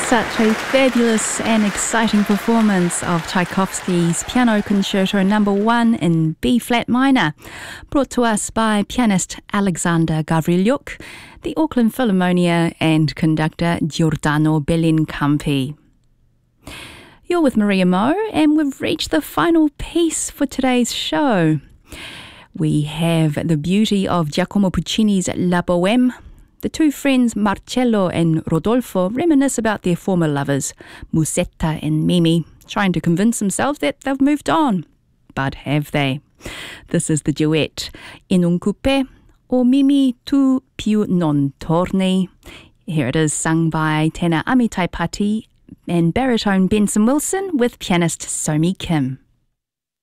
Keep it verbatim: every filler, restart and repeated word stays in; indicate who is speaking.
Speaker 1: Such a fabulous and exciting performance of Tchaikovsky's Piano Concerto Number One in B-flat minor, brought to us by pianist Alexander Gavrilyuk, the Auckland Philharmonia, and conductor Giordano Bellincampi. You're with Maria Moe, and we've reached the final piece for today's show. We have the beauty of Giacomo Puccini's La Bohème. The two friends Marcello and Rodolfo reminisce about their former lovers, Musetta and Mimi, trying to convince themselves that they've moved on. But have they? This is the duet In un coupé, O Mimi tu più non torni. Here it is, sung by tenor Amitai Patti and baritone Benson Wilson with pianist Somi Kim.